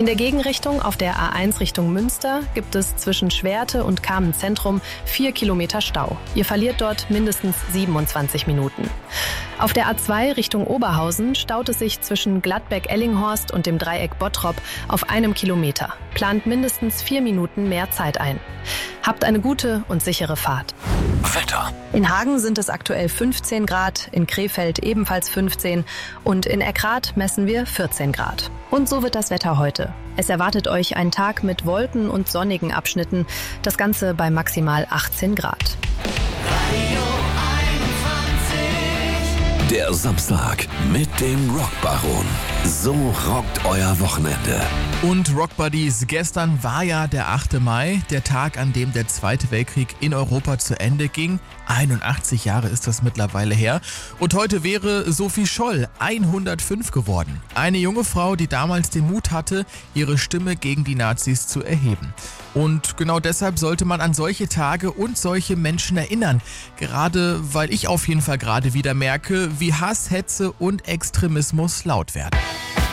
der Gegenrichtung auf der A1 Richtung Münster gibt es zwischen Schwerte und Kamenz-Zentrum 4 Kilometer Stau. Ihr verliert dort mindestens 27 Minuten. Auf der A2 Richtung Oberhausen staut es sich zwischen Gladbeck-Ellinghorst und dem Dreieck Bottrop auf 1 Kilometer. Plant mindestens 4 Minuten mehr Zeit ein. Habt eine gute und sichere Fahrt. Wetter. In Hagen sind es aktuell 15 Grad, in Krefeld ebenfalls 15 und in Erkrath messen wir 14 Grad. Und so wird das Wetter heute. Es erwartet euch ein Tag mit Wolken und sonnigen Abschnitten, das Ganze bei maximal 18 Grad. Der Samstag mit dem Rockbaron. So rockt euer Wochenende. Und Rockbuddies, gestern war ja der 8. Mai, der Tag, an dem der Zweite Weltkrieg in Europa zu Ende ging. 81 Jahre ist das mittlerweile her. Und heute wäre Sophie Scholl 105 geworden. Eine junge Frau, die damals den Mut hatte, ihre Stimme gegen die Nazis zu erheben. Und genau deshalb sollte man an solche Tage und solche Menschen erinnern. Gerade weil ich auf jeden Fall gerade wieder merke, wie Hass, Hetze und Extremismus laut werden.